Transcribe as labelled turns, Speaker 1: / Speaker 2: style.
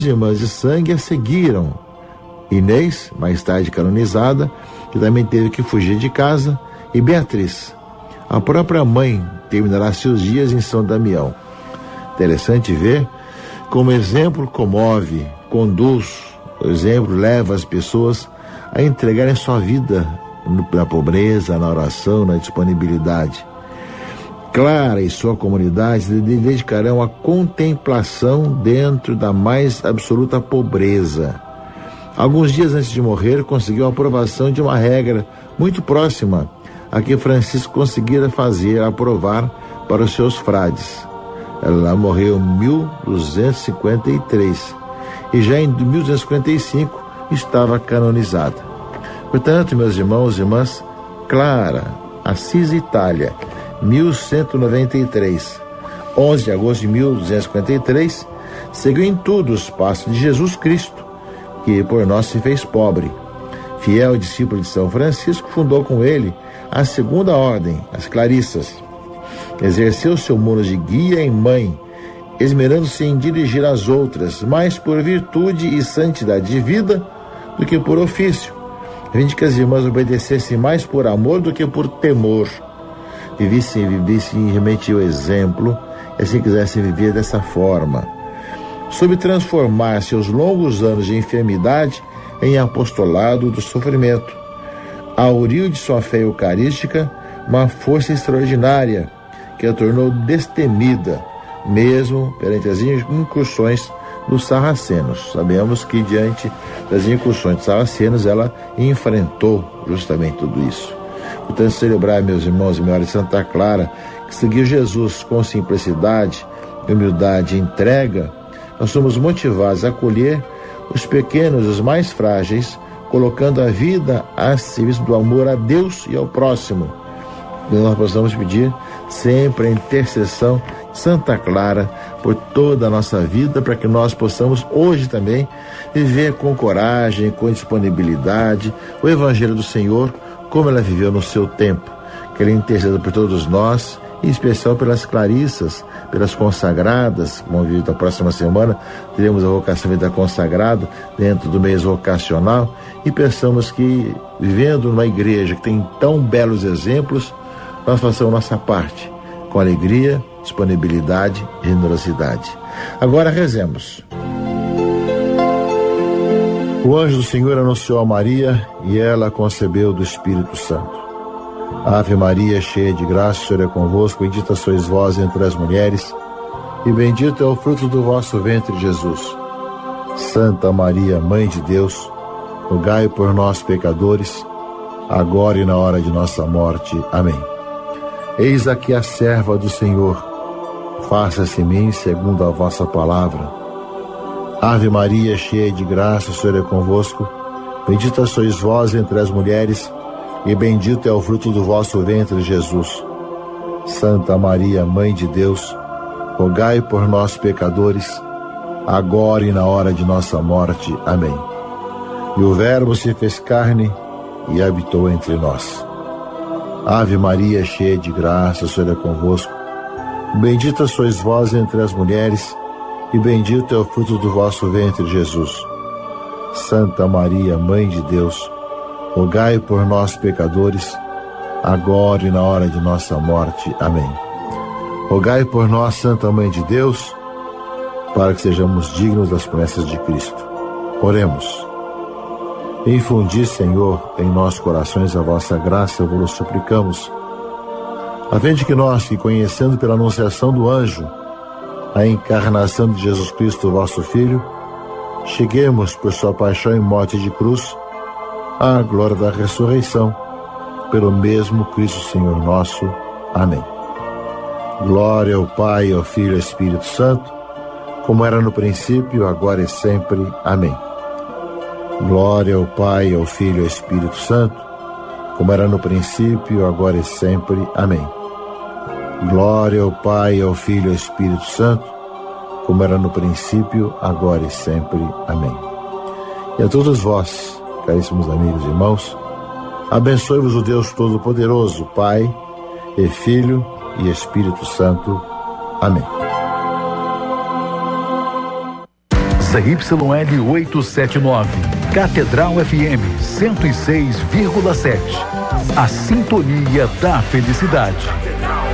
Speaker 1: irmãs de sangue a seguiram. Inês, mais tarde canonizada, que também teve que fugir de casa, e Beatriz. A própria mãe terminará seus dias em São Damião. Interessante ver como o exemplo comove, conduz, o exemplo leva as pessoas a entregarem sua vida na pobreza, na oração, na disponibilidade. Clara e sua comunidade se dedicarão à contemplação dentro da mais absoluta pobreza. Alguns dias antes de morrer, conseguiu a aprovação de uma regra muito próxima a que Francisco conseguira aprovar para os seus frades. Ela morreu em 1253 e já em 1255 estava canonizada. Portanto, meus irmãos e irmãs, Clara, Assis, Itália, 1193, 11 de agosto de 1253, seguiu em tudo os passos de Jesus Cristo, que por nós se fez pobre. Fiel discípulo de São Francisco, fundou com ele a segunda ordem, as Clarissas. Exerceu seu mundo de guia e mãe, esmerando-se em dirigir as outras, mais por virtude e santidade de vida do que por ofício. Vinde que as irmãs obedecessem mais por amor do que por temor. Vivissem realmente o exemplo, e assim quisessem viver dessa forma. Soube transformar seus longos anos de enfermidade em apostolado do sofrimento. Auriu de sua fé eucarística uma força extraordinária que a tornou destemida, mesmo perante as incursões dos sarracenos. Sabemos que diante das incursões dos sarracenos ela enfrentou justamente tudo isso. Portanto, celebrar, meus irmãos e minhas, Santa Clara, que seguiu Jesus com simplicidade, humildade e entrega, nós somos motivados a acolher os pequenos, os mais frágeis, colocando a vida a serviço do amor a Deus e ao próximo. E nós possamos pedir sempre a intercessão de Santa Clara por toda a nossa vida, para que nós possamos hoje também viver com coragem, com disponibilidade o Evangelho do Senhor, como ela viveu no seu tempo. Que ela interceda por todos nós, em especial pelas Clarissas, pelas consagradas. Vamos ver, da próxima semana teremos a vocação vida consagrada dentro do mês vocacional, e pensamos que, vivendo numa igreja que tem tão belos exemplos, nós façamos nossa parte com alegria, disponibilidade e generosidade. Agora rezemos. O anjo do Senhor anunciou a Maria e ela concebeu do Espírito Santo. Ave Maria, cheia de graça, o Senhor é convosco, bendita sois vós entre as mulheres, e bendito é o fruto do vosso ventre, Jesus. Santa Maria, Mãe de Deus, rogai por nós, pecadores, agora e na hora de nossa morte. Amém. Eis aqui a serva do Senhor, faça-se em mim segundo a vossa palavra. Ave Maria, cheia de graça, o Senhor é convosco, bendita sois vós entre as mulheres, e bendito é o fruto do vosso ventre, Jesus. Santa Maria, Mãe de Deus, rogai por nós, pecadores, agora e na hora de nossa morte. Amém. E o Verbo se fez carne e habitou entre nós. Ave Maria, cheia de graça, o Senhor é convosco, bendita sois vós entre as mulheres, e bendito é o fruto do vosso ventre, Jesus. Santa Maria, Mãe de Deus, rogai por nós, pecadores, agora e na hora de nossa morte. Amém. Rogai por nós, Santa Mãe de Deus, para que sejamos dignos das promessas de Cristo. Oremos. Infundi, Senhor, em nossos corações a vossa graça, vos suplicamos, a fim de que nós, que conhecendo pela anunciação do anjo a encarnação de Jesus Cristo, vosso Filho, cheguemos por sua paixão e morte de cruz à glória da ressurreição, pelo mesmo Cristo Senhor nosso. Amém. Glória ao Pai, ao Filho e ao Espírito Santo, como era no princípio, agora e sempre. Amém. Glória ao Pai, ao Filho e ao Espírito Santo, como era no princípio, agora e sempre. Amém. Glória ao Pai, ao Filho e ao Espírito Santo, como era no princípio, agora e sempre. Amém. E a todos vós, caríssimos amigos e irmãos, abençoe-vos o Deus Todo-Poderoso, Pai e Filho e Espírito Santo. Amém.
Speaker 2: ZYL 879, Catedral FM 106,7. A sintonia da felicidade.